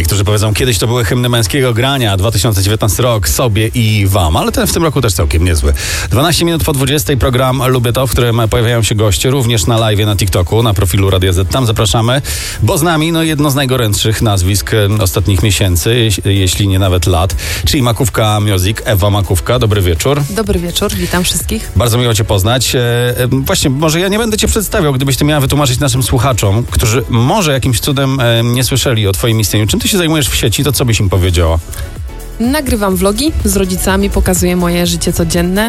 Niektórzy powiedzą, kiedyś to były hymny męskiego grania, 2019 rok, sobie i wam, ale ten w tym roku też całkiem niezły. 12 minut po 20 program Lubię to, w którym pojawiają się goście, również na live na TikToku, na profilu Radia Z. Tam zapraszamy, bo z nami jedno z najgorętszych nazwisk ostatnich miesięcy, jeśli nie nawet lat, czyli Makówka Music, Ewa Makówka. Dobry wieczór. Dobry wieczór, witam wszystkich. Bardzo miło cię poznać. Właśnie, może ja nie będę cię przedstawiał, gdybyś ty miała wytłumaczyć naszym słuchaczom, którzy może jakimś cudem nie słyszeli o twoim istnieniu. Czym ty się zajmujesz w sieci, to co byś im powiedziała? Nagrywam vlogi z rodzicami, pokazuję moje życie codzienne,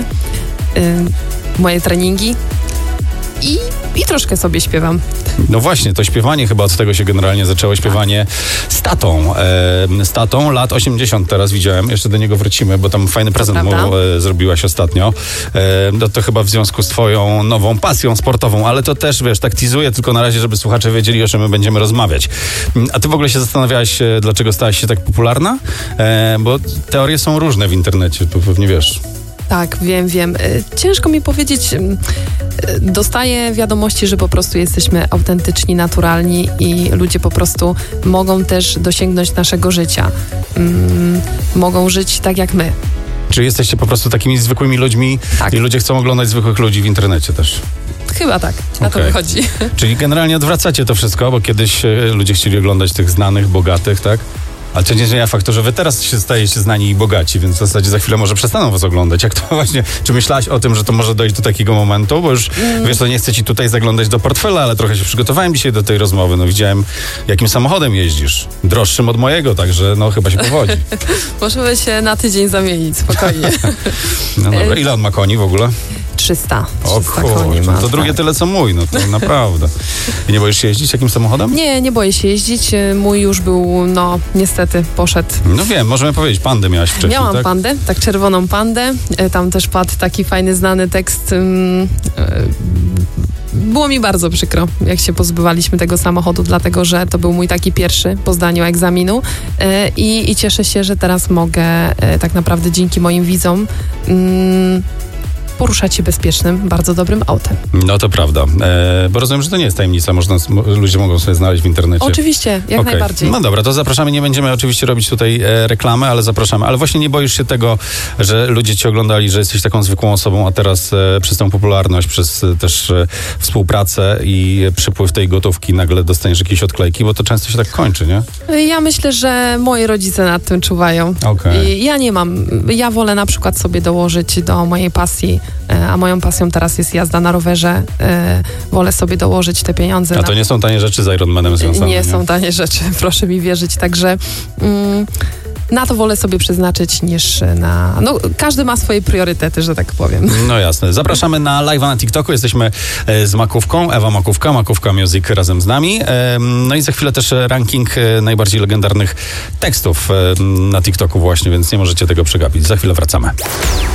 moje treningi i troszkę sobie śpiewam. No właśnie, to śpiewanie chyba od tego się generalnie zaczęło, śpiewanie z tatą. Z tatą lat 80 teraz widziałem, jeszcze do niego wrócimy, bo tam fajny prezent mu zrobiłaś ostatnio. To chyba w związku z twoją nową pasją sportową, ale to też, wiesz, tak teazuję tylko na razie, żeby słuchacze wiedzieli, o czym my będziemy rozmawiać. A ty w ogóle się zastanawiałaś, dlaczego stałaś się tak popularna? Bo teorie są różne w internecie, to pewnie wiesz. Tak, wiem. Ciężko mi powiedzieć. Dostaję wiadomości, że po prostu jesteśmy autentyczni, naturalni i ludzie po prostu mogą też dosięgnąć naszego życia. Mogą żyć tak jak my. Czy jesteście po prostu takimi zwykłymi ludźmi i ludzie chcą oglądać zwykłych ludzi w internecie też? Chyba tak, na to wychodzi. Czyli generalnie odwracacie to wszystko, bo kiedyś ludzie chcieli oglądać tych znanych, bogatych, tak? Ale to nie zmienia faktu, że wy teraz się stajecie znani i bogaci, więc w zasadzie za chwilę może przestaną was oglądać. Jak to właśnie, czy myślałaś o tym, że to może dojść do takiego momentu? Bo już, wiesz, to nie chcę ci tutaj zaglądać do portfela, ale trochę się przygotowałem dzisiaj do tej rozmowy. No widziałem, jakim samochodem jeździsz. Droższym od mojego, także chyba się powodzi. Możemy się na tydzień zamienić, spokojnie. No dobra, ile on ma koni w ogóle? 300 koni ma. To drugie tyle co mój, no to naprawdę. I nie boisz się jeździć jakimś samochodem? Nie boję się jeździć. Mój już był, niestety poszedł. No wiem, możemy powiedzieć, pandę miałaś wcześniej, Miałam tak? pandę, tak czerwoną pandę. Tam też padł taki fajny, znany tekst. Było mi bardzo przykro, jak się pozbywaliśmy tego samochodu, dlatego że to był mój taki pierwszy po zdaniu egzaminu i cieszę się, że teraz mogę tak naprawdę dzięki moim widzom poruszać się bezpiecznym, bardzo dobrym autem. No to prawda, bo rozumiem, że to nie jest tajemnica, ludzie mogą sobie znaleźć w internecie. Oczywiście, jak najbardziej. No dobra, to zapraszamy, nie będziemy oczywiście robić tutaj reklamy, ale zapraszamy. Ale właśnie nie boisz się tego, że ludzie cię oglądali, że jesteś taką zwykłą osobą, a teraz przez tą popularność, przez też współpracę i przypływ tej gotówki nagle dostaniesz jakieś odklejki, bo to często się tak kończy, nie? Ja myślę, że moi rodzice nad tym czuwają. I ja nie mam. Ja wolę na przykład sobie dołożyć do mojej pasji, a moją pasją teraz jest jazda na rowerze. Wolę sobie dołożyć te pieniądze. A to nie są tanie rzeczy z Ironmanem związane? Nie są tanie rzeczy, proszę mi wierzyć. Także na to wolę sobie przeznaczyć niż na... każdy ma swoje priorytety, że tak powiem. No jasne. Zapraszamy na live'a na TikToku. Jesteśmy z Makówką, Ewa Makówka, Makówka Music razem z nami. No i za chwilę też ranking najbardziej legendarnych tekstów na TikToku właśnie, więc nie możecie tego przegapić. Za chwilę wracamy.